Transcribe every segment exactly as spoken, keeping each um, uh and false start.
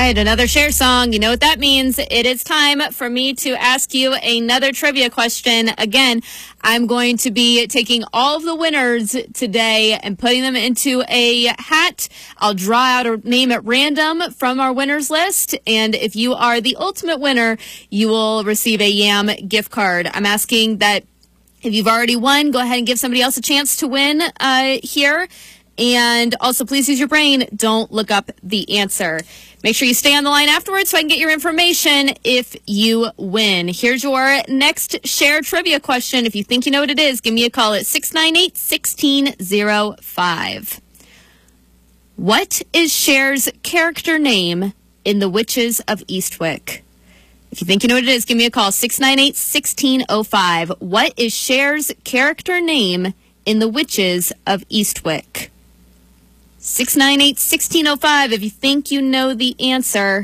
right, another Cher song. You know what that means. It is time for me to ask you another trivia question. Again, I'm going to be taking all of the winners today and putting them into a hat. I'll draw out a name at random from our winners list. And if you are the ultimate winner, you will receive a Yam gift card. I'm asking that if you've already won, go ahead and give somebody else a chance to win uh, here. And also, please use your brain. Don't look up the answer. Make sure you stay on the line afterwards so I can get your information if you win. Here's your next Cher trivia question. If you think you know what it is, give me a call at six nine eight, one six zero five. What is Cher's character name in The Witches of Eastwick? If you think you know what it is, give me a call, six nine eight, one six zero five. What is Cher's character name in The Witches of Eastwick? six nine eight, one six zero five if you think you know the answer.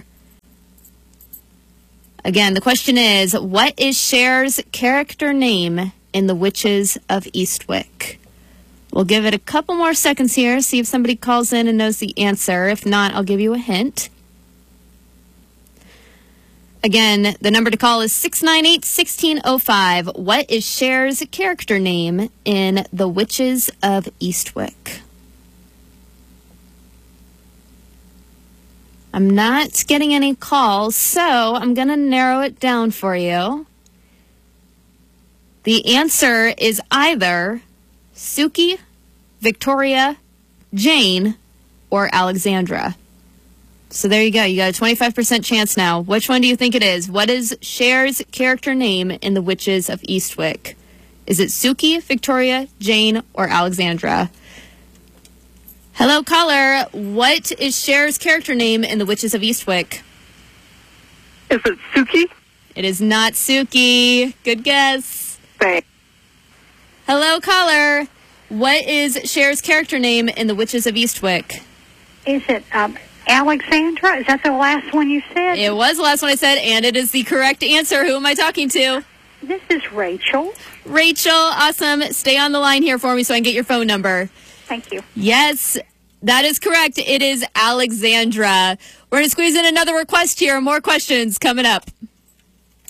Again, the question is, what is Cher's character name in The Witches of Eastwick? We'll give it a couple more seconds here, see if somebody calls in and knows the answer. If not, I'll give you a hint. Again, the number to call is six nine eight, one six zero five. What is Cher's character name in The Witches of Eastwick? I'm not getting any calls, so I'm going to narrow it down for you. The answer is either Suki, Victoria, Jane, or Alexandra. So there you go. You got a twenty-five percent chance now. Which one do you think it is? What is Cher's character name in The Witches of Eastwick? Is it Suki, Victoria, Jane, or Alexandra? Hello, caller. What is Cher's character name in The Witches of Eastwick? Is it Suki? It is not Suki. Good guess. Thanks. Hello, caller. What is Cher's character name in The Witches of Eastwick? Is it um, Alexandra? Is that the last one you said? It was the last one I said, and it is the correct answer. Who am I talking to? This is Rachel. Rachel, awesome. Stay on the line here for me so I can get your phone number. Thank you. Yes, that is correct. It is Alexandra. We're going to squeeze in another request here. More questions coming up.